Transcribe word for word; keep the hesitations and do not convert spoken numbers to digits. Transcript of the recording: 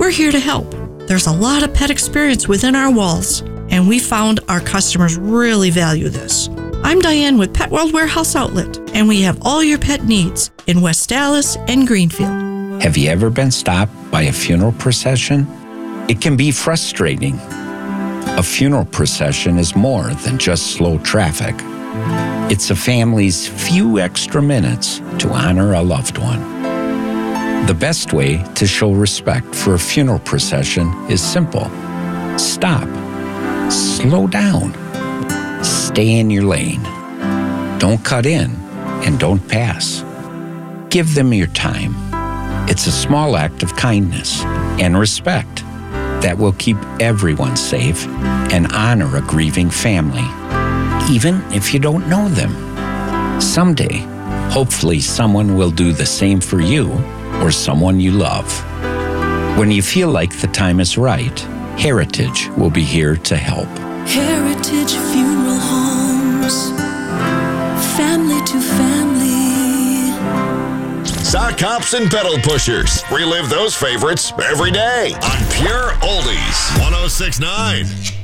we're here to help. There's a lot of pet experience within our walls, and we found our customers really value this. I'm Diane with Pet World Warehouse Outlet, and we have all your pet needs in West Dallas and Greenfield. Have you ever been stopped by a funeral procession? It can be frustrating. A funeral procession is more than just slow traffic. It's a family's few extra minutes to honor a loved one. The best way to show respect for a funeral procession is simple. Stop. Slow down. Stay in your lane. Don't cut in and don't pass. Give them your time. It's a small act of kindness and respect that will keep everyone safe and honor a grieving family, even if you don't know them. Someday, hopefully someone will do the same for you or someone you love. When you feel like the time is right, Heritage will be here to help. Heritage Funeral Homes, family to family. Sock hops and pedal pushers. Relive those favorites every day on Pure Oldies. one oh six point nine